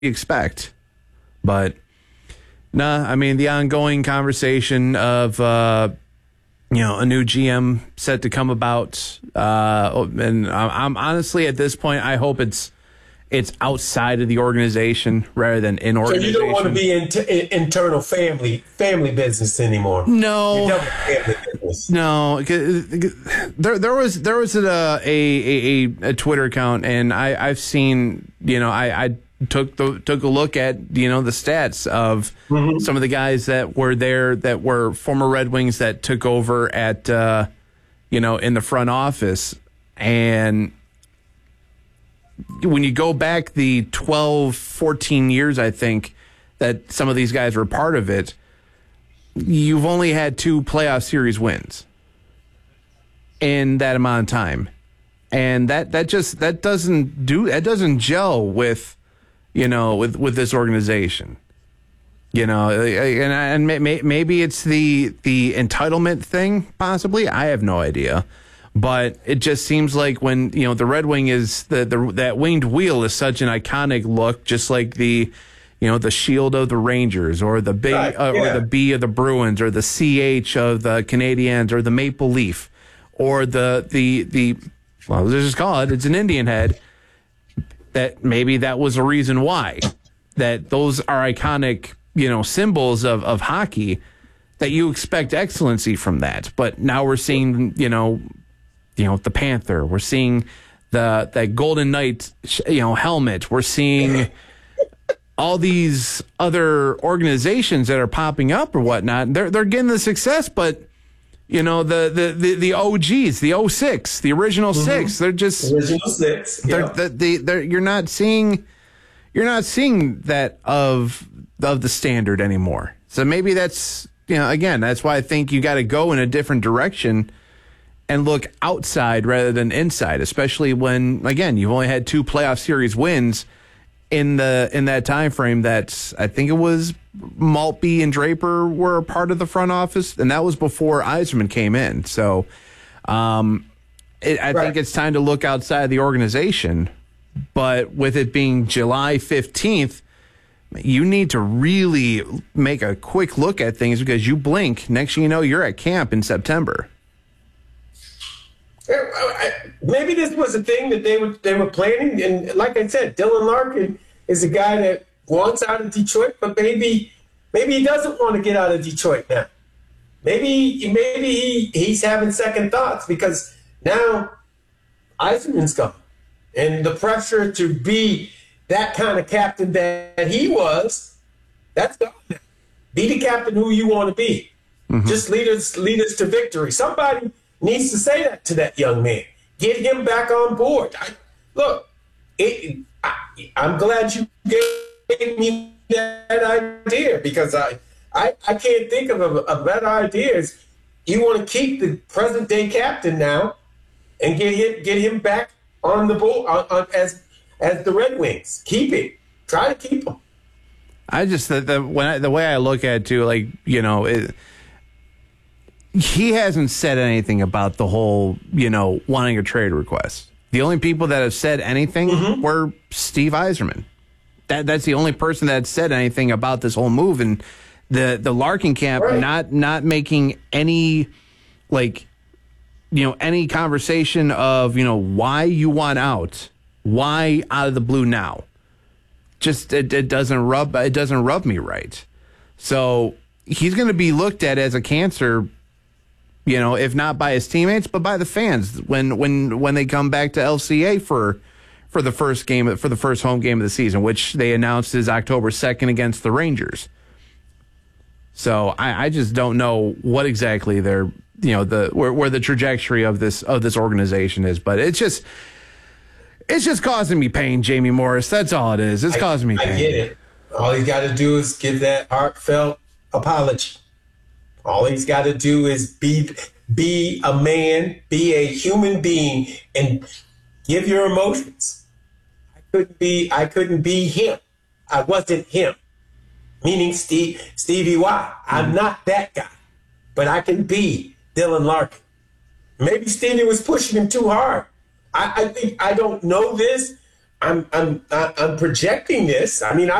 expect. But nah, I mean, the ongoing conversation of a new GM set to come about, and I'm honestly at this point, I hope it's outside of the organization rather than in organization. So you don't want to be internal family business anymore. No, family business. No. There was a Twitter account, and I've seen, I took a look at the stats of some of the guys that were there that were former Red Wings that took over at in the front office. And when you go back the 12, 14 years, I think, that some of these guys were part of it, you've only had 2 playoff series wins in that amount of time. And that doesn't gel with with this organization. And maybe it's the entitlement thing, possibly. I have no idea. But it just seems like when, the Red Wing is that winged wheel is such an iconic look, just like the shield of the Rangers, or the B, or the B of the Bruins, or the CH of the Canadiens, or the Maple Leaf, or the well, let's just call it, it's an Indian head. That maybe that was a reason why, that those are iconic, symbols of hockey, that you expect excellency from that. But now we're seeing, the Panther. We're seeing that Golden Knight, helmet. We're seeing all these other organizations that are popping up or whatnot. They're getting the success, but the OGs, the 06, the original 6, they're just original 6. Yeah. You're not seeing that of the standard anymore. So maybe that's again, that's why I think you got to go in a different direction and look outside rather than inside, especially when, again, you've only had 2 playoff series wins in that time frame. That I think it was Maltby and Draper were a part of the front office, and that was before Yzerman came in. So I think it's time to look outside the organization. But with it being July 15th, you need to really make a quick look at things, because you blink, next thing you know, you're at camp in September. Maybe this was a thing that they were planning, and like I said, Dylan Larkin is a guy that wants out of Detroit, but maybe he doesn't want to get out of Detroit now. Maybe he's having second thoughts, because now Yzerman's gone, and the pressure to be that kind of captain that he was, that's gone now. Be the captain who you want to be. Just lead us to victory. Somebody needs to say that to that young man. Get him back on board. I'm glad you gave me that idea, because I can't think of a better idea. Is you want to keep the present day captain now and get him back on the board as the Red Wings. Keep it. Try to keep him. I just the way I look at it too, he hasn't said anything about the whole, wanting a trade request. The only people that have said anything were Steve Yzerman. That's the only person that said anything about this whole move. And the Larkin camp not making any, any conversation of, why you want out, why out of the blue now. Just it doesn't rub me right. So he's going to be looked at as a cancer, if not by his teammates, but by the fans when they come back to LCA for the first home game of the season, which they announced is October 2nd against the Rangers. So I just don't know what exactly they're where the trajectory of this organization is, but it's just causing me pain, Jamie Morris. That's all it is. It's causing me pain. I get it. All he's got to do is give that heartfelt apology. All he's got to do is be a man, be a human being, and give your emotions. I couldn't be him. I wasn't him. Meaning Stevie Y. I'm not that guy. But I can be Dylan Larkin. Maybe Stevie was pushing him too hard. I think, I don't know this, I'm projecting this. I mean,